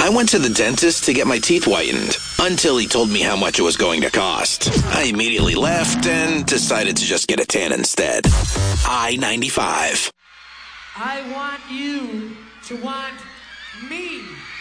I went to the dentist to get my teeth whitened until he told me how much it was going to cost. I immediately left and decided to just get a tan instead. I-95. I want you to want me.